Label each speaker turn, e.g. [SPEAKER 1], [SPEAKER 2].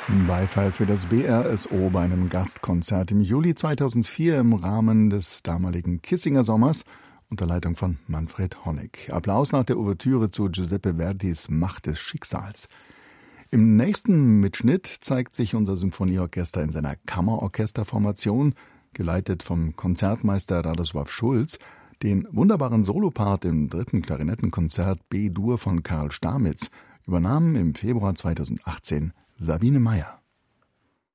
[SPEAKER 1] Beifall für das BRSO bei einem Gastkonzert im Juli 2004 im Rahmen des damaligen Kissinger Sommers unter Leitung von Manfred Honeck. Applaus nach der Ouvertüre zu Giuseppe Verdis Macht des Schicksals. Im nächsten Mitschnitt zeigt sich unser Symphonieorchester in seiner Kammerorchesterformation, geleitet vom Konzertmeister Radosław Schulz. Den wunderbaren Solopart im 3. Klarinettenkonzert B-Dur von Karl Stamitz übernahm im Februar 2018 Sabine Meyer.